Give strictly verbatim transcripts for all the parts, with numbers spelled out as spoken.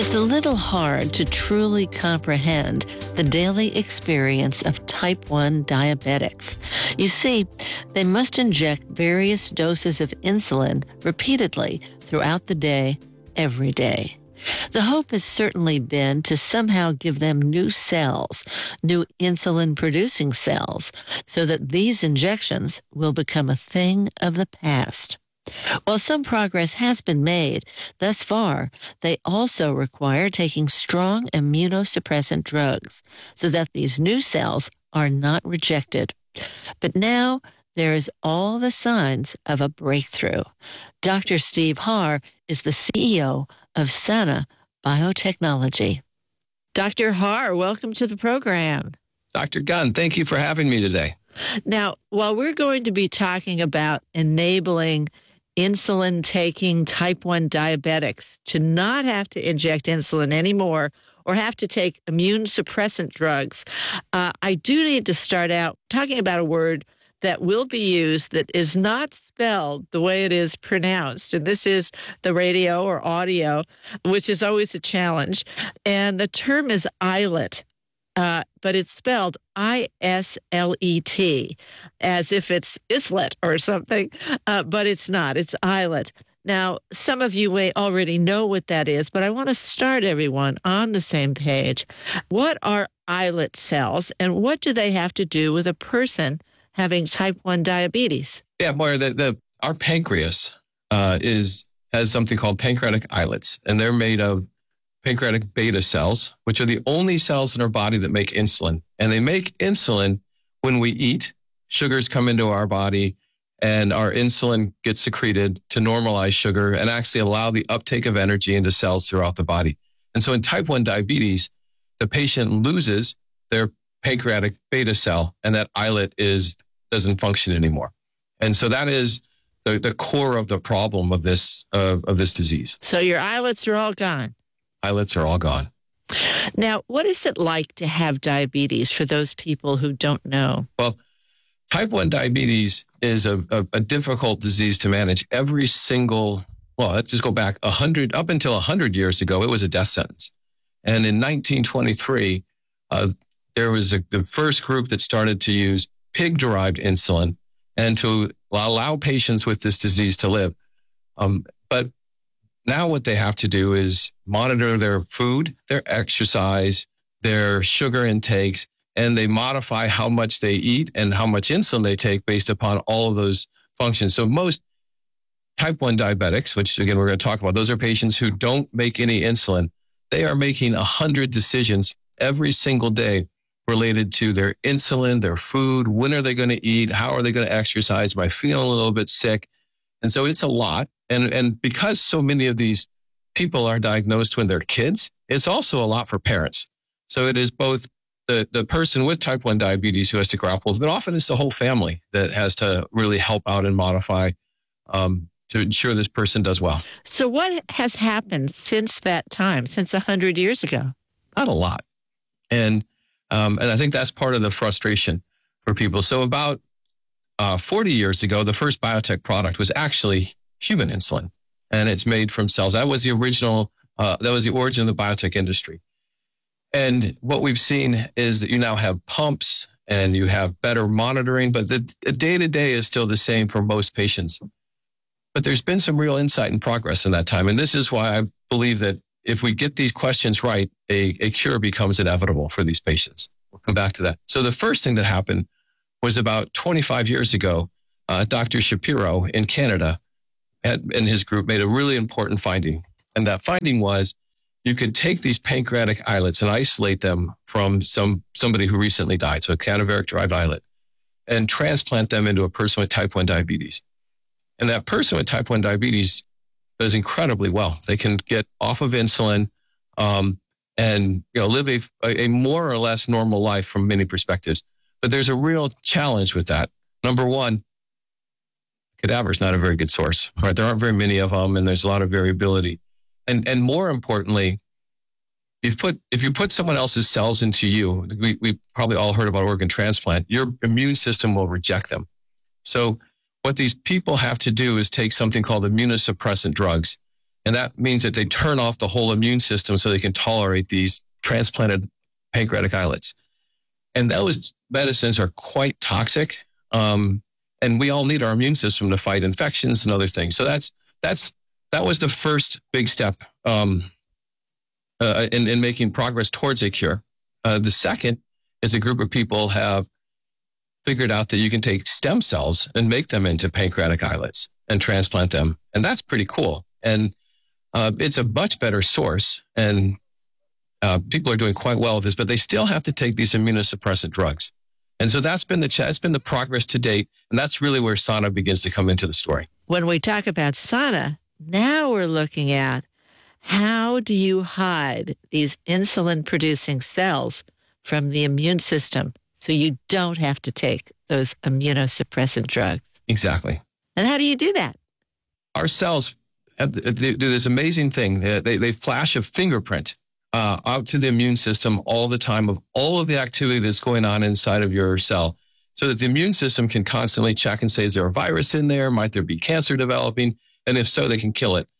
It's a little hard to truly comprehend the daily experience of type one diabetics. You see, they must inject various doses of insulin repeatedly throughout the day, every day. The hope has certainly been to somehow give them new cells, new insulin-producing cells, so that these injections will become a thing of the past. While some progress has been made, thus far, they also require taking strong immunosuppressant drugs so that these new cells are not rejected. But now there is all the signs of a breakthrough. Doctor Steve Harr is the C E O of Sana Biotechnology. Doctor Harr, welcome to the program. Doctor Gunn, thank you for having me today. Now, while we're going to be talking about enabling insulin-taking type one diabetics to not have to inject insulin anymore or have to take immune suppressant drugs, uh, I do need to start out talking about a word that will be used that is not spelled the way it is pronounced. And this is the radio or audio, which is always a challenge. And the term is islet. Uh, but it's spelled I S L E T, as if it's islet or something, uh, but it's not. It's islet. Now, some of you may already know what that is, but I want to start everyone on the same page. What are islet cells, and what do they have to do with a person having type one diabetes? Yeah, Moira, the, the, our pancreas uh, is has something called pancreatic islets, and they're made of pancreatic beta cells, which are the only cells in our body that make insulin. And they make insulin when we eat. Sugars come into our body, and our insulin gets secreted to normalize sugar and actually allow the uptake of energy into cells throughout the body. And so in type one diabetes, the patient loses their pancreatic beta cell, and that islet is doesn't function anymore. And so that is the, the core of the problem of this of, of this disease. So your islets are all gone. Islets are all gone. Now, what is it like to have diabetes for those people who don't know? Well, type one diabetes is a, a, a difficult disease to manage. Every single, well, let's just go back one hundred, up until one hundred years ago, it was a death sentence. And in nineteen twenty-three, uh, there was a, the first group that started to use pig-derived insulin and to allow patients with this disease to live. Um, but now what they have to do is monitor their food, their exercise, their sugar intakes, and they modify how much they eat and how much insulin they take based upon all of those functions. So most type one diabetics, which again, we're going to talk about, those are patients who don't make any insulin. They are making one hundred decisions every single day related to their insulin, their food, when are they going to eat, how are they going to exercise, am I feeling a little bit sick? And so it's a lot. And and because so many of these people are diagnosed when they're kids, it's also a lot for parents. So it is both the, the person with type one diabetes who has to grapple with, but often it's the whole family that has to really help out and modify um, to ensure this person does well. So what has happened since that time, since one hundred years ago? Not a lot. And, um, and I think that's part of the frustration for people. So about uh, forty years ago, the first biotech product was actually human insulin, and it's made from cells. That was the original, uh, that was the origin of the biotech industry. And what we've seen is that you now have pumps and you have better monitoring, but the, the day-to-day is still the same for most patients. But there's been some real insight and progress in that time. And this is why I believe that if we get these questions right, a, a cure becomes inevitable for these patients. We'll come back to that. So the first thing that happened was about twenty-five years ago, uh, Doctor Shapiro in Canada had, and his group made a really important finding. And that finding was you could take these pancreatic islets and isolate them from some somebody who recently died, so a cadaveric-derived islet, and transplant them into a person with type one diabetes. And that person with type one diabetes does incredibly well. They can get off of insulin um, and you know live a, a more or less normal life from many perspectives. But there's a real challenge with that. Number one, cadaver is not a very good source. Right? There aren't very many of them, and there's a lot of variability. And and more importantly, you've put if you put someone else's cells into you, we we probably all heard about organ transplant. Your immune system will reject them. So what these people have to do is take something called immunosuppressant drugs, And that means that they turn off the whole immune system so they can tolerate these transplanted pancreatic islets. And those medicines are quite toxic. Um, and we all need our immune system to fight infections and other things. So that's, that's, that was the first big step um, uh, in, in making progress towards a cure. Uh, the second is a group of people have figured out that you can take stem cells and make them into pancreatic islets and transplant them. And that's pretty cool. And uh, it's a much better source. And uh, people are doing quite well with this, but they still have to take these immunosuppressant drugs. And so that's been the that's been the progress to date. And that's really where Sana begins to come into the story. When we talk about Sana, now we're looking at how do you hide these insulin-producing cells from the immune system so you don't have to take those immunosuppressant drugs? Exactly. And how do you do that? Our cells have, do this amazing thing. They, they, they flash a fingerprint uh, out to the immune system all the time of all of the activity that's going on inside of your cell so that the immune system can constantly check and say, is there a virus in there? Might there be cancer developing? And if so, they can kill it.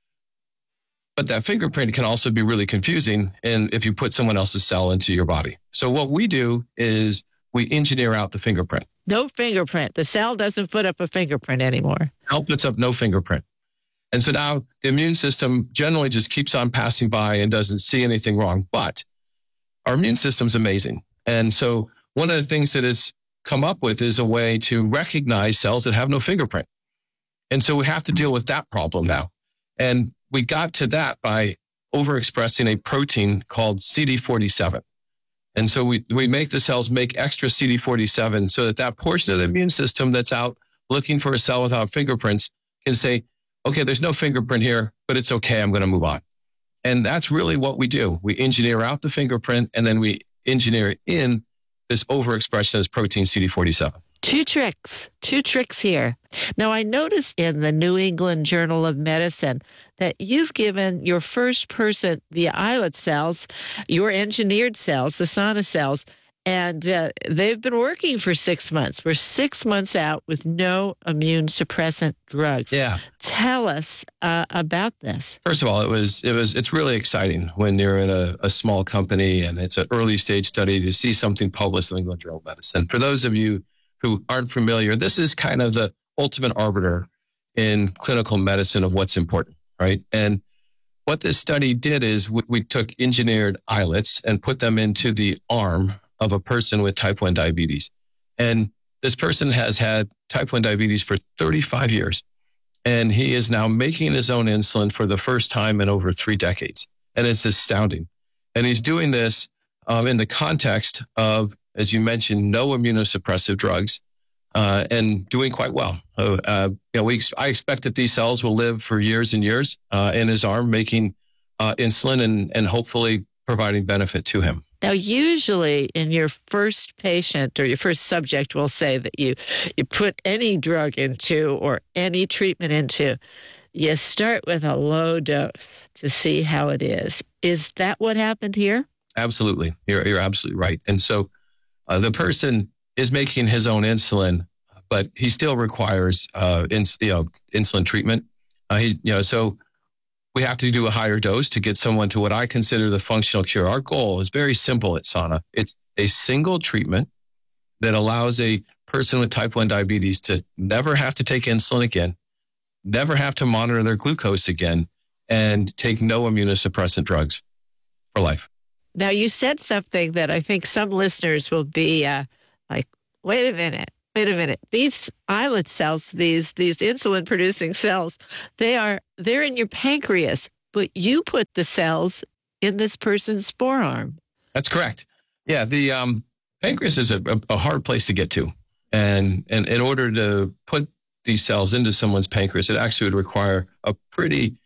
But that fingerprint can also be really confusing and if you put someone else's cell into your body. So what we do is we engineer out the fingerprint. No fingerprint. The cell doesn't put up a fingerprint anymore. Cell puts up no fingerprint. And so now the immune system generally just keeps on passing by and doesn't see anything wrong. But our immune system's amazing. And so one of the things that it's come up with is a way to recognize cells that have no fingerprint. And so we have to deal with that problem now. And we got to that by overexpressing a protein called C D forty-seven. And so we, we make the cells make extra C D forty-seven so that that portion of the immune system that's out looking for a cell without fingerprints can say, okay, there's no fingerprint here, but it's okay. I'm going to move on. And that's really what we do. We engineer out the fingerprint and then we engineer in this overexpression of this protein C D forty-seven. Two tricks, two tricks here. Now, I noticed in the New England Journal of Medicine that you've given your first person the islet cells, your engineered cells, the Sana cells, and uh, they've been working for six months. We're six months out with no immune suppressant drugs. Yeah. Tell us uh, about this. First of all, it was it was it's really exciting when you're in a, a small company and it's an early stage study to see something published in the New England Journal of Medicine. For those of you who aren't familiar, this is kind of the ultimate arbiter in clinical medicine of what's important, right? And what this study did is we, we took engineered islets and put them into the arm of a person with type one diabetes. And this person has had type one diabetes for thirty-five years. And he is now making his own insulin for the first time in over three decades. And it's astounding. And he's doing this um, in the context of, as you mentioned, no immunosuppressive drugs, uh, and doing quite well. Uh, uh, you know, we ex- I expect that these cells will live for years and years uh, in his arm, making uh, insulin and, and hopefully providing benefit to him. Now, usually in your first patient or your first subject, we'll say that you, you put any drug into or any treatment into, you start with a low dose to see how it is. Is that what happened here? Absolutely. You're, you're absolutely right. And so uh, the person is making his own insulin, but he still requires uh, ins, you know, insulin treatment. Uh, he, you know, so we have to do a higher dose to get someone to what I consider the functional cure. Our goal is very simple at Sana. It's a single treatment that allows a person with type one diabetes to never have to take insulin again, never have to monitor their glucose again, and take no immunosuppressant drugs for life. Now, you said something that I think some listeners will be uh, like, wait a minute, wait a minute. These islet cells, these these insulin-producing cells, they are, they're in your pancreas, but you put the cells in this person's forearm. That's correct. Yeah, the um, pancreas is a, a hard place to get to. And, and in order to put these cells into someone's pancreas, it actually would require a pretty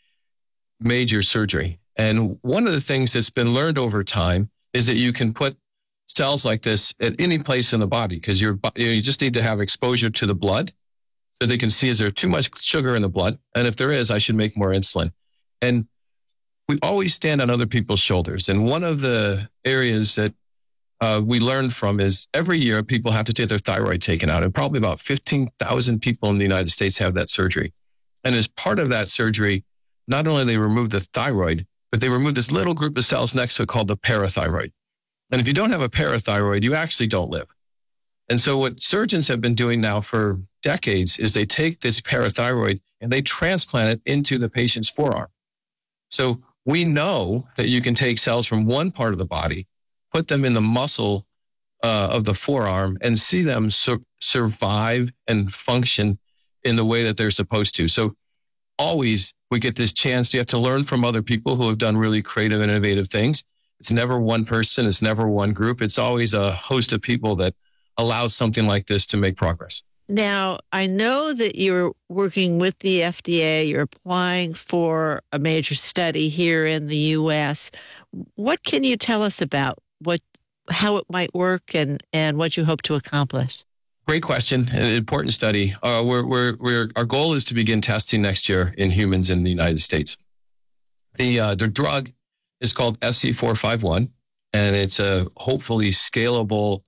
major surgery. And one of the things that's been learned over time is that you can put cells like this at any place in the body because you're, you just need to have exposure to the blood so they can see is there too much sugar in the blood? And if there is, I should make more insulin. And we always stand on other people's shoulders. And one of the areas that uh, we learned from is every year people have to take their thyroid taken out. And probably about fifteen thousand people in the United States have that surgery. And as part of that surgery, not only they remove the thyroid, but they remove this little group of cells next to it called the parathyroid. And if you don't have a parathyroid, you actually don't live. And so what surgeons have been doing now for decades is they take this parathyroid and they transplant it into the patient's forearm. So we know that you can take cells from one part of the body, put them in the muscle uh, of the forearm, and see them sur- survive and function in the way that they're supposed to. So always we get this chance. You have to learn from other people who have done really creative and innovative things. It's never one person. It's never one group. It's always a host of people that allows something like this to make progress. Now, I know that you're working with the F D A. You're applying for a major study here in the U S. What can you tell us about what, how it might work and, and what you hope to accomplish? Great question. An important study. Uh, we're, we're, we're, our goal is to begin testing next year in humans in the United States. The, uh, the drug is called S C four fifty-one, and it's a hopefully scalable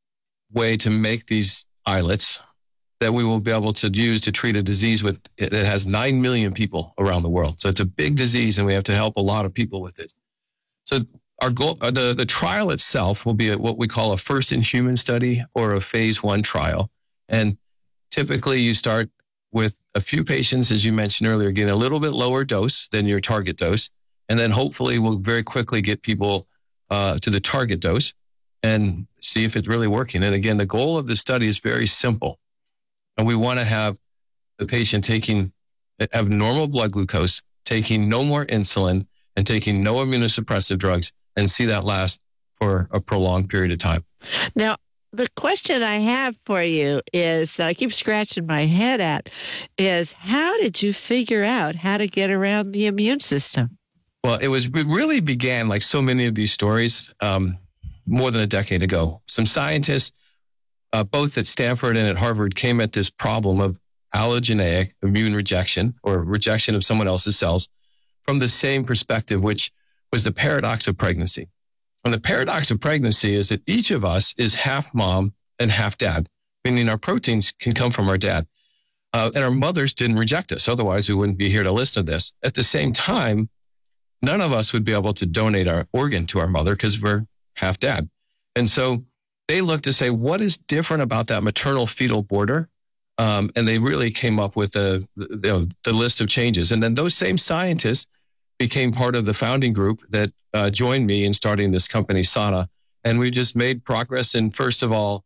way to make these islets that we will be able to use to treat a disease with that has nine million people around the world. So it's a big disease, and we have to help a lot of people with it. So our goal, the, the trial itself will be a, what we call a first in human study or a phase one trial. And typically you start with a few patients, as you mentioned earlier, getting a little bit lower dose than your target dose. And then hopefully we'll very quickly get people uh, to the target dose and see if it's really working. And again, the goal of the study is very simple. And we want to have the patient taking, have normal blood glucose, taking no more insulin, and taking no immunosuppressive drugs, and see that last for a prolonged period of time. Now, the question I have for you is, that I keep scratching my head at, is how did you figure out how to get around the immune system? Well, it was, it really began like so many of these stories, um, more than a decade ago. Some scientists, uh, both at Stanford and at Harvard, came at this problem of allogeneic immune rejection or rejection of someone else's cells from the same perspective, which was the paradox of pregnancy. And the paradox of pregnancy is that each of us is half mom and half dad, meaning our proteins can come from our dad. Uh, and our mothers didn't reject us. Otherwise, we wouldn't be here to listen to this. At the same time, none of us would be able to donate our organ to our mother because we're half dad. And so they looked to say, what is different about that maternal fetal border? Um, and they really came up with a, you know, the list of changes. And then those same scientists became part of the founding group that uh, joined me in starting this company, Sana. And we just made progress in, first of all,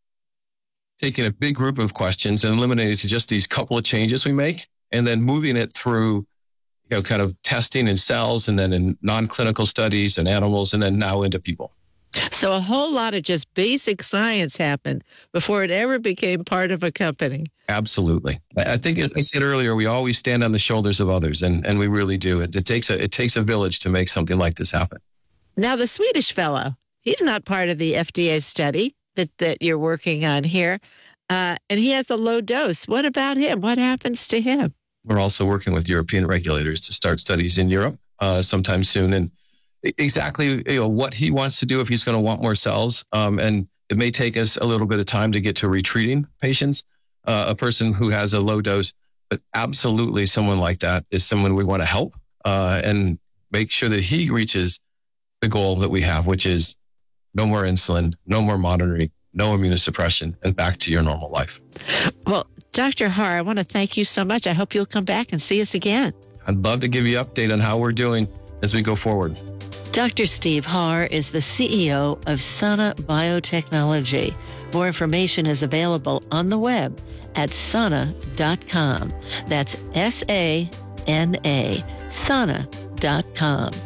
taking a big group of questions and eliminating it to just these couple of changes we make, and then moving it through, you know, kind of testing in cells and then in non-clinical studies and animals, and then now into people. So a whole lot of just basic science happened before it ever became part of a company. Absolutely. I think, as I said earlier, we always stand on the shoulders of others, and, and we really do. It, it takes a it takes a village to make something like this happen. Now, the Swedish fellow, he's not part of the F D A study that, that you're working on here, uh, and he has a low dose. What about him? What happens to him? We're also working with European regulators to start studies in Europe uh, sometime soon, and exactly, you know, what he wants to do, if he's going to want more cells. Um, and it may take us a little bit of time to get to retreating patients, uh, a person who has a low dose, but absolutely someone like that is someone we want to help uh, and make sure that he reaches the goal that we have, which is no more insulin, no more monitoring, no immunosuppression, and back to your normal life. Well, Doctor Har, I want to thank you so much. I hope you'll come back and see us again. I'd love to give you an update on how we're doing as we go forward. Doctor Steve Har is the C E O of Sana Biotechnology. More information is available on the web at sana dot com. That's S A N A, sana dot com.